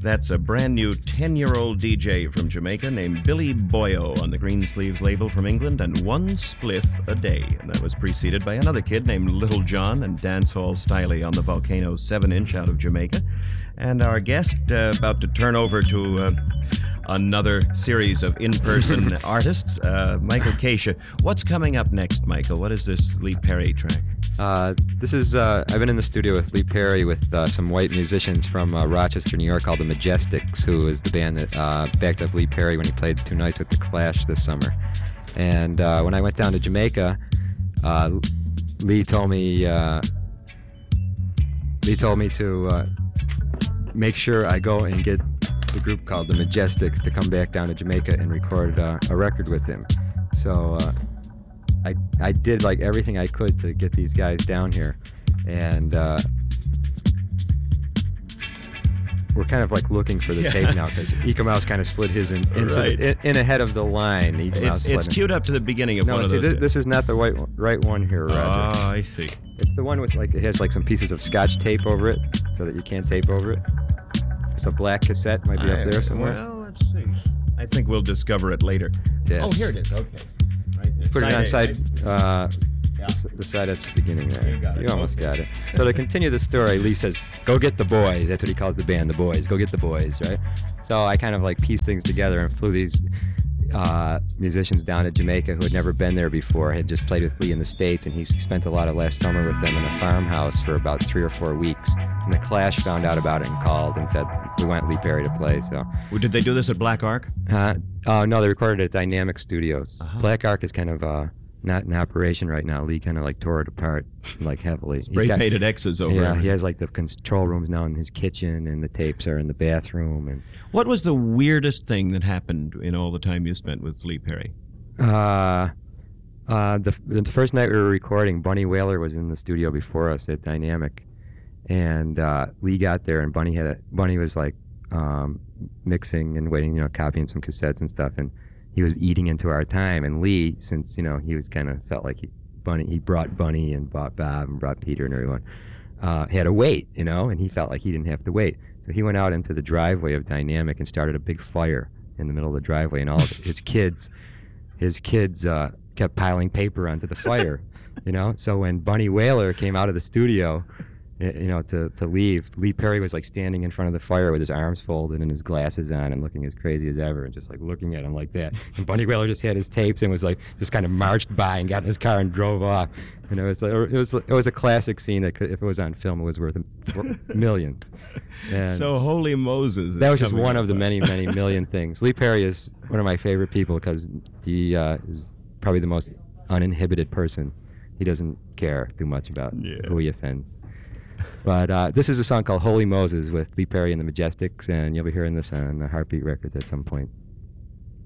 That's a brand new 10-year-old DJ from Jamaica named Billy Boyo on the Greensleeves label from England, and one spliff a day. And that was preceded by another kid named Little John and Dancehall Styley on the Volcano 7-inch out of Jamaica. And our guest about to turn over to another series of in-person artists, Michael Kacia. What's coming up next, Michael? What is this Lee Perry track? This is, I've been in the studio with Lee Perry with some white musicians from Rochester, New York called the Majestics, who is the band that backed up Lee Perry when he played 2 nights with The Clash this summer. And when I went down to Jamaica, Lee told me to make sure I go and get the group called the Majestics to come back down to Jamaica and record a record with him. So I did like everything I could to get these guys down here, and we're kind of like looking for the tape now, because Eka Mouse kind of slid his in ahead of the line. It's queued up to the beginning of one of those. This is not the right one here, Roger. Oh, I see. It's the one with like, it has like some pieces of Scotch tape over it so that you can't tape over it. It's a black cassette, might be up there somewhere. Well, let's see. I think we'll discover it later. Yes. Oh, here it is. Okay. Right there. Put it on side, right? the side that's the beginning there. You got it. You almost got it. So to continue the story, Lee says, go get the boys. That's what he calls the band, the boys. Go get the boys, right? So I kind of like pieced things together and flew these musicians down to Jamaica who had never been there before. I had just played with Lee in the States, and he spent a lot of last summer with them in a farmhouse for about 3 or 4 weeks. And the Clash found out about it and called and said, we want Lee Perry to play. So, well, did they do this at Black Ark? No, they recorded it at Dynamic Studios. Uh-huh. Black Ark is kind of not in operation right now. Lee kind of like tore it apart like heavily. Spray-painted X's over. Yeah, he has like the control rooms now in his kitchen, and the tapes are in the bathroom. And what was the weirdest thing that happened in all the time you spent with Lee Perry? The first night we were recording, Bunny Wailer was in the studio before us at Dynamic, and Lee got there, and Bunny was like mixing and waiting, copying some cassettes and stuff, and he was eating into our time. And Lee, since he was kind of felt like he brought Bunny and brought Bob and brought Peter and everyone, had to wait, and he felt like he didn't have to wait. So he went out into the driveway of Dynamic and started a big fire in the middle of the driveway, and all of his kids kept piling paper onto the fire, So when Bunny Wailer came out of the studio, to leave, Lee Perry was like standing in front of the fire with his arms folded and his glasses on and looking as crazy as ever, and just like looking at him like that. And Bunny Wailer just had his tapes and was like just kind of marched by and got in his car and drove off. It was a classic scene that if it was on film, it was worth millions. And so Holy Moses. That was just one of the many, many million things. Lee Perry is one of my favorite people because he is probably the most uninhibited person. He doesn't care too much about who he offends. But this is a song called Holy Moses with Lee Perry and the Majestics, and you'll be hearing this on Heartbeat Records at some point.